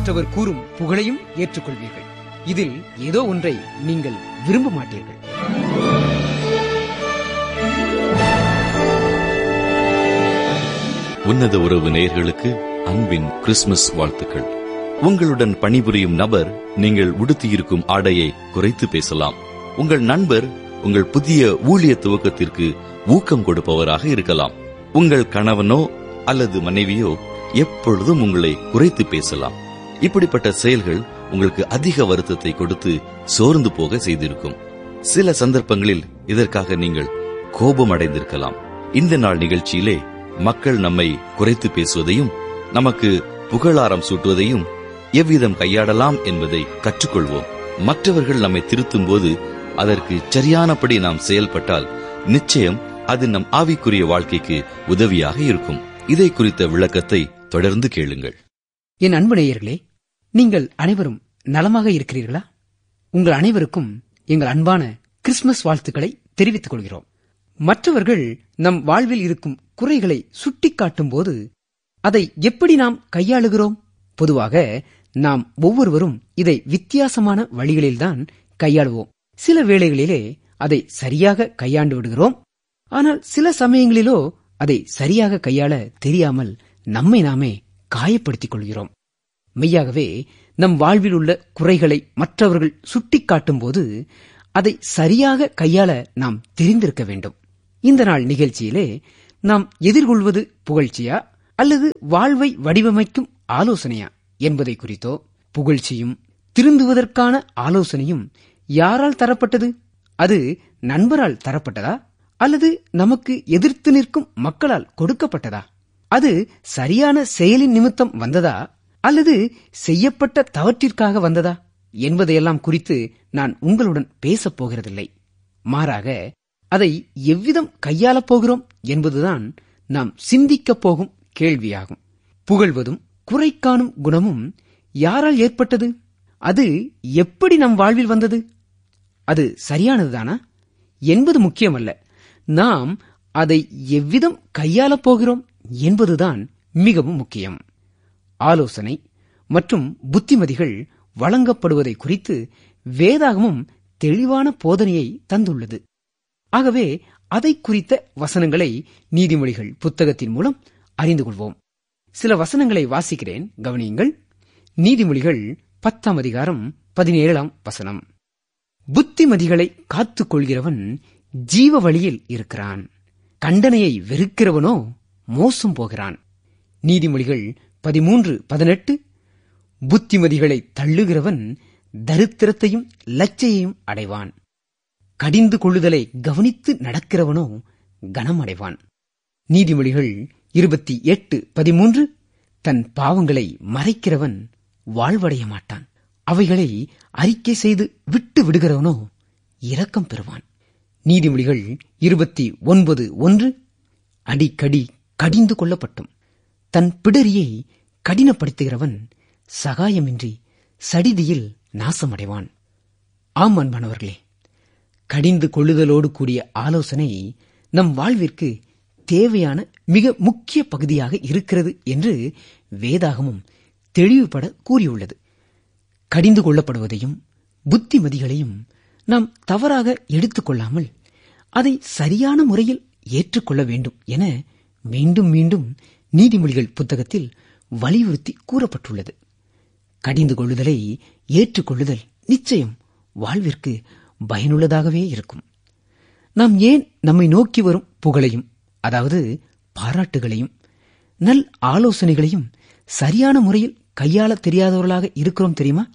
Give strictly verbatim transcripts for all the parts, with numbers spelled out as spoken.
மற்றவர் கூறும் புகழையும் ஏற்றுக்கொள்வீர்கள். இதில் ஏதோ ஒன்றை நீங்கள் விரும்ப மாட்டீர்கள். உன்னத உறவு நேயர்களுக்கு அன்பின் கிறிஸ்துமஸ் வாழ்த்துக்கள். உங்களுடன் பணிபுரியும் நபர் நீங்கள் உடுத்தியிருக்கும் ஆடையை குறைத்து பேசலாம். உங்கள் நண்பர் உங்கள் புதிய ஊழிய துவக்கத்திற்கு ஊக்கம் கொடுப்பவராக இருக்கலாம். உங்கள் கணவனோ அல்லது மனைவியோ எப்பொழுதும் உங்களை குறைத்து பேசலாம். இப்படிப்பட்ட செயல்கள் உங்களுக்கு அதிக வருத்தத்தை கொடுத்து சோர்ந்து போக செய்திருக்கும். சில சந்தர்ப்பங்களில் இதற்காக நீங்கள் கோபம் அடைந்திருக்கலாம். இந்த நாள் நிகழ்ச்சியிலே மக்கள் நம்மை குறைத்து பேசுவதையும் நமக்கு புகழாரம் சூட்டுவதையும் எவ்விதம் கையாடலாம் என்பதை கற்றுக்கொள்வோம். மற்றவர்கள் நம்மை திருத்தும் போது அதற்கு சரியானபடி நாம் செயல்பட்டால் நிச்சயம் அது நம் ஆவிக்குரிய வாழ்க்கைக்கு உதவியாக இருக்கும். இதை குறித்த விளக்கத்தை தொடர்ந்து கேளுங்கள். என் அன்பு நேயர்களே, நீங்கள் அனைவரும் நலமாக இருக்கிறீர்களா? உங்கள் அனைவருக்கும் எங்கள் அன்பான கிறிஸ்துமஸ் வாழ்த்துக்களை தெரிவித்துக் கொள்கிறோம். மற்றவர்கள் நம் வாழ்வில் இருக்கும் குறைகளை சுட்டிக்காட்டும் போது அதை எப்படி நாம் கையாளுகிறோம்? பொதுவாக நாம் ஒவ்வொருவரும் இதை வித்தியாசமான வழிகளில்தான் கையாளுவோம். சில வேளைகளிலே அதை சரியாக கையாண்டு விடுகிறோம். ஆனால் சில சமயங்களிலோ அதை சரியாக கையாள தெரியாமல் நம்மை நாமே காயப்படுத்திக் கொள்கிறோம். மெய்யாகவே நம் வாழ்வில் உள்ள குறைகளை மற்றவர்கள் சுட்டிக்காட்டும் போது அதை சரியாக கையாள நாம் தெரிந்திருக்க வேண்டும். இந்த நாள் நிகழ்ச்சியிலே நாம் எதிர்கொள்வது புகழ்ச்சியா அல்லது வாழ்வை வடிவமைக்கும் ஆலோசனையா என்பதை குறித்தோ, புகழ்ச்சியும் திருந்துவதற்கான ஆலோசனையும் யாரால் தரப்பட்டது? அது நண்பரால் தரப்பட்டதா அல்லது நமக்கு எதிர்த்து நிற்கும் மக்களால் கொடுக்கப்பட்டதா? அது சரியான செயலின் நிமித்தம் வந்ததா அல்லது செய்யப்பட்ட தவற்றிற்காக வந்ததா என்பதையெல்லாம் குறித்து நான் உங்களுடன் பேசப் போகிறதில்லை. மாறாக அதை எவ்விதம் கையாளப் போகிறோம் என்பதுதான் நாம் சிந்திக்கப் போகும் கேள்வியாகும். புகழ்வதும் குறை காணும் குணமும் யாரால் ஏற்பட்டது? அது எப்படி நம் வாழ்வில் வந்தது? அது சரியானதுதானா என்பது முக்கியமல்ல. நாம் அதை எவ்விதம் கையாளப் போகிறோம் என்பதுதான் மிகவும் முக்கியம். ஆலோசனை மற்றும் புத்திமதிகள் வழங்கப்படுவதை குறித்து வேதாகமும் தெளிவான போதனையை தந்துள்ளது. ஆகவே அதை குறித்த வசனங்களை நீதிமொழிகள் புத்தகத்தின் மூலம் அறிந்து கொள்வோம். சில வசனங்களை வாசிக்கிறேன், கவனியுங்கள். நீதிமொழிகள் பத்தாம் அதிகாரம் பதினேழாம் வசனம். புத்திமதிகளை காத்துக் கொள்கிறவன் ஜீவ வழியில் இருக்கிறான், கண்டனையை வெறுக்கிறவனோ மோசம் போகிறான். நீதிமொழிகள் பதிமூன்று பதினெட்டு. புத்திமதிகளை தள்ளுகிறவன் தரித்திரத்தையும் லச்சையையும் அடைவான், கடிந்து கொள்ளுதலை கவனித்து நடக்கிறவனோ கனம் அடைவான். நீதிமொழிகள் இருபத்தி எட்டு பதிமூன்று. தன் பாவங்களை மறைக்கிறவன் வாழ்வடைய மாட்டான், அவைகளை அறிக்கை செய்து விட்டு விடுகிறவனோ இரக்கம் பெறுவான். நீதிமொழிகள் இருபத்தி ஒன்பது ஒன்று. அடிக்கடி கடிந்து கொள்ளப்பட்டும் தன் பிடரியை கடினப்படுத்துகிறவன் சகாயமின்றி சடிதியில் நாசமடைவான். ஆம் அன்பானவர்களே, கடிந்து கொள்ளுதலோடு கூடிய ஆலோசனை நம் வாழ்விற்கு தேவையான மிக முக்கிய பகுதியாக இருக்கிறது என்று வேதாகமும் தெளிவுபட கூறியுள்ளது. கடிந்து கொள்ளப்படுவதையும் புத்திமதிகளையும் நாம் தவறாக எடுத்துக் கொள்ளாமல் அதை சரியான முறையில் ஏற்றுக்கொள்ள வேண்டும் என மீண்டும் மீண்டும் நீதிமொழிகள் புத்தகத்தில் வலியுறுத்தி கூறப்பட்டுள்ளது. கடிந்து கொள்ளுதலை ஏற்றுக்கொள்ளுதல் நிச்சயம் வாழ்விற்கு பயனுள்ளதாகவே இருக்கும். நாம் ஏன் நம்மை நோக்கி வரும் புகழையும், அதாவது பாராட்டுகளையும், நல் ஆலோசனைகளையும் சரியான முறையில் கையாள தெரியாதவர்களாக இருக்கிறோம் தெரியுமா?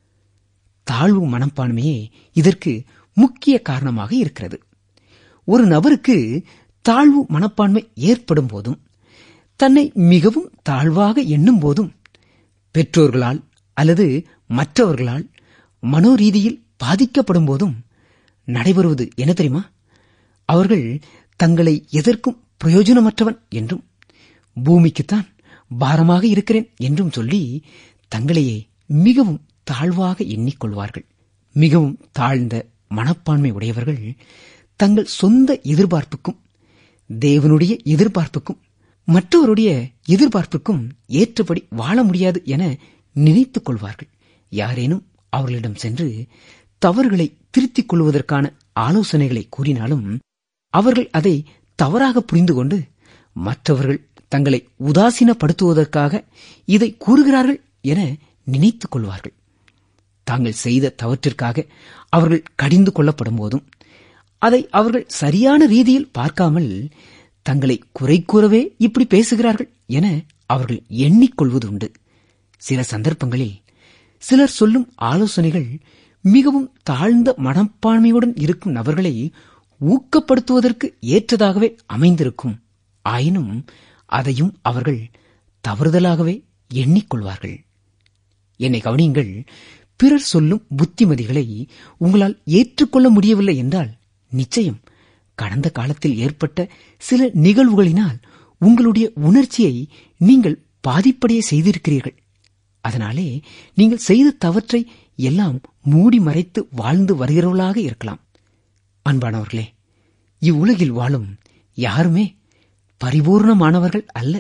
தாழ்வு மனப்பான்மையே இதற்கு முக்கிய காரணமாக இருக்கிறது. ஒரு நபருக்கு தாழ்வு மனப்பான்மை ஏற்படும் போதும், தன்னை மிகவும் தாழ்வாக எண்ணும் போதும், பெற்றோர்களால் அல்லது மற்றவர்களால் மனோரீதியில் பாதிக்கப்படும் போதும் நடைபெறுவது என்ன தெரியுமா? அவர்கள் தங்களை எதற்கும் பிரயோஜனமற்றவன் என்றும், பூமிக்குத்தான் பாரமாக இருக்கிறேன் என்றும் சொல்லி தங்களையே மிகவும் தாழ்வாக எண்ணிக்கொள்வார்கள். மிகவும் தாழ்ந்த மனப்பான்மை உடையவர்கள் தங்கள் சொந்த எதிர்பார்ப்புக்கும், தேவனுடைய எதிர்பார்ப்புக்கும், மற்றவருடைய எதிர்பார்ப்புக்கும் ஏற்றபடி வாழ முடியாது என நினைத்துக் கொள்வார்கள். யாரேனும் அவர்களிடம் சென்று தவறுகளை திருத்திக் கொள்வதற்கான ஆலோசனைகளை கூறினாலும் அவர்கள் அதை தவறாக புரிந்து கொண்டு மற்றவர்கள் தங்களை உதாசீனப்படுத்துவதற்காக இதை கூறுகிறார்கள் என நினைத்துக் கொள்வார்கள். தாங்கள் செய்த தவற்றிற்காக அவர்கள் கடிந்து கொள்ளப்படும் போதும் அதை அவர்கள் சரியான ரீதியில் பார்க்காமல் தங்களை குறை கூறவே இப்படி பேசுகிறார்கள் என அவர்கள் எண்ணிக்கொள்வதுண்டு. சில சந்தர்ப்பங்களில் சிலர் சொல்லும் ஆலோசனைகள் மிகவும் தாழ்ந்த மனப்பான்மையுடன் இருக்கும் நபர்களை ஊக்கப்படுத்துவதற்கு ஏற்றதாகவே அமைந்திருக்கும். ஆயினும் அதையும் அவர்கள் தவறுதலாகவே எண்ணிக்கொள்வார்கள். என்னை கவனியுங்கள். பிறர் சொல்லும் புத்திமதிகளை உங்களால் ஏற்றுக்கொள்ள முடியவில்லை என்றால் நிச்சயம் கடந்த காலத்தில் ஏற்பட்ட சில நிகழ்வுகளினால் உங்களுடைய உணர்ச்சியை நீங்கள் பாதிப்படைய செய்திருக்கிறீர்கள். அதனாலே நீங்கள் செய்த தவற்றை எல்லாம் மூடி மறைத்து வாழ்ந்து வருகிறவர்களாக இருக்கலாம். அன்பானவர்களே, இவ்வுலகில் வாழும் யாருமே பரிபூர்ணமானவர்கள் அல்ல.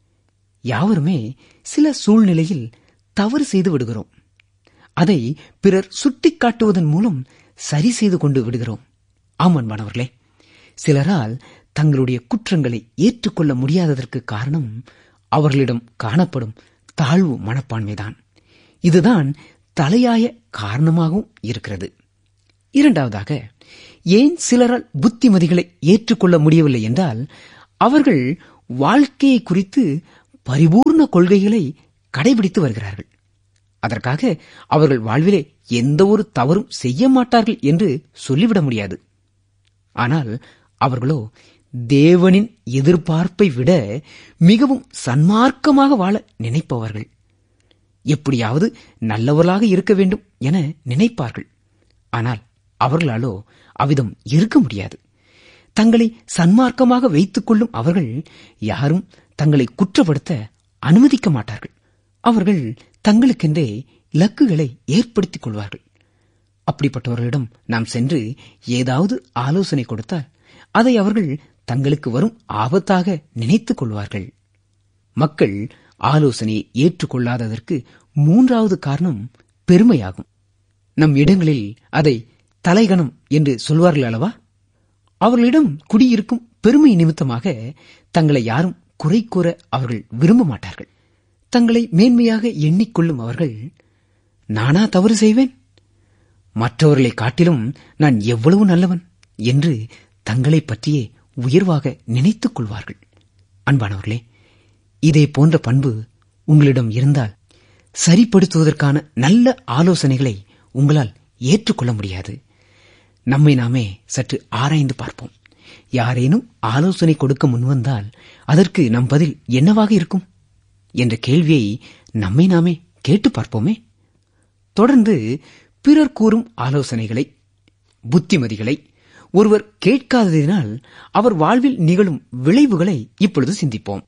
யாவருமே சில சூழ்நிலையில் தவறு செய்து விடுகிறோம். அதை பிறர் சுட்டிக்காட்டுவதன் மூலம் சரி செய்து கொண்டு விடுகிறோம். ஆம் அன்பானவர்களே, சிலரால் தங்களுடைய குற்றங்களை ஏற்றுக்கொள்ள முடியாததற்கு காரணம் அவர்களிடம் காணப்படும் தாழ்வு மனப்பான்மைதான். இதுதான் தலையாய காரணமாகவும் இருக்கிறது. இரண்டாவதாக, ஏன் சிலரால் புத்திமதிகளை ஏற்றுக்கொள்ள முடியவில்லை என்றால் அவர்கள் வாழ்க்கையை குறித்து பரிபூர்ண கொள்கைகளை கடைபிடித்து வருகிறார்கள். அதற்காக அவர்கள் வாழ்விலே எந்த ஒரு தவறும் செய்ய மாட்டார்கள் என்று சொல்லிவிட முடியாது. ஆனால் அவர்களோ தேவனின் எதிர்பார்ப்பை விட மிகவும் சன்மார்க்கமாக வாழ நினைப்பவர்கள். எப்படியாவது நல்லவர்களாக இருக்க வேண்டும் என நினைப்பார்கள். ஆனால் அவர்களாலோ அவ்விதம் இருக்க முடியாது. தங்களை சன்மார்க்கமாக வைத்துக் கொள்ளும் அவர்கள் யாரும் தங்களை குற்றப்படுத்த அனுமதிக்க மாட்டார்கள். அவர்கள் தங்களுக்கென்றே இலக்குகளை ஏற்படுத்திக் கொள்வார்கள். அப்படிப்பட்டவர்களிடம் நாம் சென்று ஏதாவது ஆலோசனை கொடுத்தால் அதை அவர்கள் தங்களுக்கு வரும் ஆபத்தாக நினைத்துக் கொள்வார்கள். மக்கள் ஆலோசனையை ஏற்றுக்கொள்ளாததற்கு மூன்றாவது காரணம் பெருமையாகும். நம் இடங்களில் அதை தலைகணம் என்று சொல்வார்கள் அல்லவா? அவர்களிடம் குடியிருக்கும் பெருமை நிமித்தமாக தங்களை யாரும் குறை கூற அவர்கள் விரும்ப மாட்டார்கள். தங்களை மேன்மையாக எண்ணிக்கொள்ளும் அவர்கள், நானா தவறு செய்வேன், மற்றவர்களை காட்டிலும் நான் எவ்வளவு நல்லவன் என்று தங்களை பற்றியே உயர்வாக நினைத்துக் கொள்வார்கள். அன்பானவர்களே, இதே போன்ற பண்பு உங்களிடம் இருந்தால் சரிப்படுத்துவதற்கான நல்ல ஆலோசனைகளை உங்களால் ஏற்றுக்கொள்ள முடியாது. நம்மை நாமே சற்று ஆராய்ந்து பார்ப்போம். யாரேனும் ஆலோசனை கொடுக்க முன்வந்தால் அதற்கு நம் பதில் என்னவாக இருக்கும் என்ற கேள்வியை நம்மை நாமே கேட்டு பார்ப்போமே. தொடர்ந்து பிறர் கூறும் ஆலோசனைகளை, புத்திமதிகளை ஒருவர் கேட்காததினால் அவர் வாழ்வில் நிகழும் விளைவுகளை இப்பொழுது சிந்திப்போம்.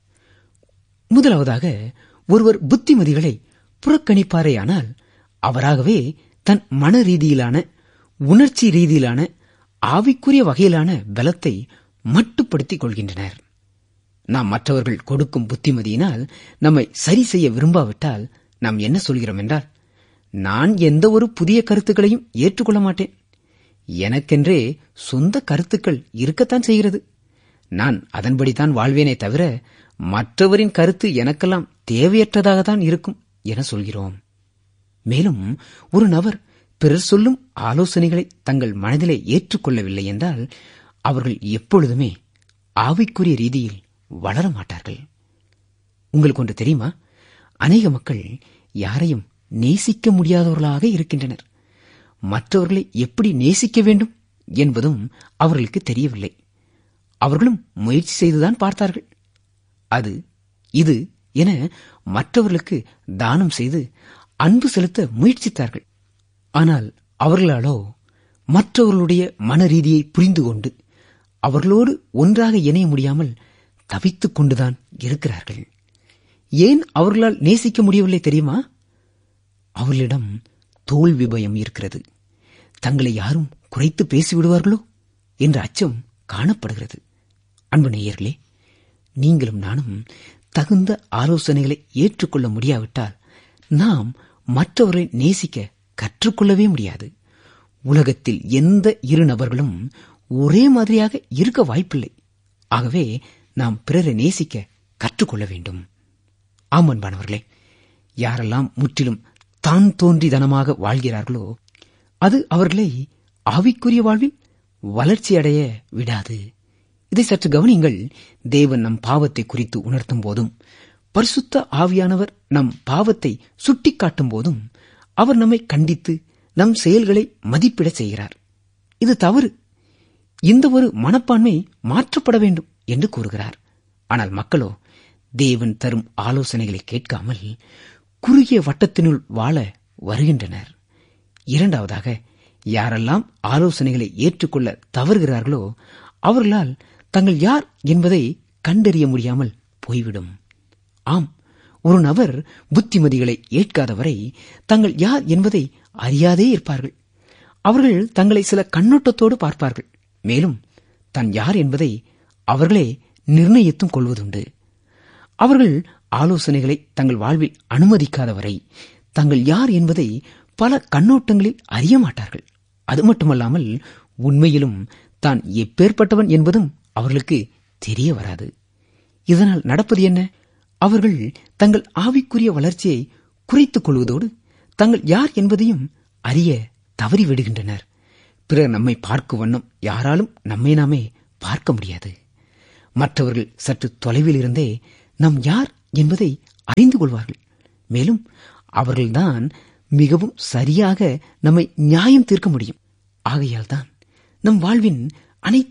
முதலாவதாக, ஒருவர் புத்திமதிகளை புறக்கணிப்பாரேயானால் அவராகவே தன் மன ரீதியிலான, உணர்ச்சி ரீதியிலான, ஆவிக்குரிய வகையிலான பலத்தை மட்டுப்படுத்திக் கொள்கின்றனர். நாம் மற்றவர்கள் கொடுக்கும் புத்திமதியினால் நம்மை சரி செய்ய விரும்பாவிட்டால் நாம் என்ன சொல்கிறோம் என்றால், நான் எந்த ஒரு புதிய கருத்துக்களையும் ஏற்றுக்கொள்ள மாட்டேன், எனக்கென்றே சொந்த கருத்துக்கள் இருக்கத்தான் செய்கிறது, நான் அதன்படித்தான் வாழ்வேனே தவிர மற்றவரின் கருத்து எனக்கெல்லாம் தேவையற்றதாகத்தான் இருக்கும் என சொல்கிறோம். மேலும் ஒரு நபர் பிறர் சொல்லும் ஆலோசனைகளை தங்கள் மனதிலே ஏற்றுக்கொள்ளவில்லை என்றால் அவர்கள் எப்பொழுதுமே ஆவிக்குரிய ரீதியில் வளர மாட்டார்கள். உங்களுக்கு ஒன்று தெரியுமா? அநேக மக்கள் யாரையும் நேசிக்க முடியாதவர்களாக இருக்கின்றனர். மற்றவர்களை எப்படி நேசிக்க வேண்டும் என்பதும் அவர்களுக்கு தெரியவில்லை. அவர்களும் முயற்சி செய்துதான் பார்த்தார்கள். அது இது என மற்றவர்களுக்கு தானம் செய்து அன்பு செலுத்த முயற்சித்தார்கள். ஆனால் அவர்களாலோ மற்றவர்களுடைய மன ரீதியை புரிந்து கொண்டு அவர்களோடு ஒன்றாக இணைய முடியாமல் தவித்துக் கொண்டுதான் இருக்கிறார்கள். ஏன் அவர்களால் நேசிக்க முடியவில்லை தெரியுமா? அவர்களிடம் தோல்வி பயம் இருக்கிறது. தங்களை யாரும் குறைத்து பேசிவிடுவார்களோ என்ற அச்சம் காணப்படுகிறது. அன்பு நேயர்களே, நீங்களும் நானும் தகுந்த ஆலோசனைகளை ஏற்றுக்கொள்ள முடியாவிட்டால் நாம் மற்றவரை நேசிக்க கற்றுக்கொள்ளவே முடியாது. உலகத்தில் எந்த இரு நபர்களும் ஒரே மாதிரியாக இருக்க வாய்ப்பில்லை. ஆகவே நாம் பிறரை நேசிக்க கற்றுக்கொள்ள வேண்டும். ஆம் அன்பானவர்களே, யாரெல்லாம் முற்றிலும் தான் தோன்றித்தனமாக வாழ்கிறார்களோ அது அவர்களை ஆவிக்குரிய வாழ்வில் வளர்ச்சியடைய விடாது. இதை சற்று கவனியுங்கள். தேவன் நம் பாவத்தை குறித்து உணர்த்தும் போதும், பரிசுத்த ஆவியானவர் நம் பாவத்தை சுட்டிக்காட்டும் போதும் அவர் நம்மை கண்டித்து நம் செயல்களை மதிப்பிட செய்கிறார். இது தவறு. இந்த ஒரு மனப்பான்மை மாற்றப்பட வேண்டும் என்று கூறுகிறார். ஆனால் மக்களோ தேவன் தரும் ஆலோசனைகளை கேட்காமல் குறுகிய வட்டத்தினுள் வாழ வருகின்றனர். இரண்டாவதாக, யாரெல்லாம் ஆலோசனைகளை ஏற்றுக்கொள்ள தவறுகிறார்களோ அவர்களால் தங்கள் யார் என்பதை கண்டறிய முடியாமல் போய்விடும். ஆம், ஒரு நபர் புத்திமதிகளை ஏற்காதவரை தங்கள் யார் என்பதை அறியாதே இருப்பார்கள். அவர்கள் தங்களை சில கண்ணோட்டத்தோடு பார்ப்பார்கள். மேலும் தன் யார் என்பதை அவர்களே நிர்ணயித்தும் கொள்வதுண்டு. அவர்கள் ஆலோசனைகளை தங்கள் வாழ்வில் அனுமதிக்காதவரை தங்கள் யார் என்பதை பல கண்ணோட்டங்களில் அறிய மாட்டார்கள். அது மட்டுமல்லாமல் உண்மையிலும் தான் எப்பேற்பட்டவன் என்பதும் அவர்களுக்கு தெரிய வராது. இதனால் நடப்பது என்ன? அவர்கள் தங்கள் ஆவிக்குரிய வளர்ச்சியை குறைத்துக் கொள்வதோடு தங்கள் யார் என்பதையும் அறிய தவறிவிடுகின்றனர். பிறர் நம்மை பார்க்கும் வண்ணம் யாராலும் நம்மை நாமே பார்க்க முடியாது. மற்றவர்கள் சற்று தொலைவில் இருந்தே நம் யார் என்பதை அறிந்து கொள்வார்கள். மேலும் அவர்கள்தான் மிகவும் சரியாக நம்மை நியாயம் தீர்க்க முடியும். ஆகையால் தான் நம் வாழ்வின் அனைத்து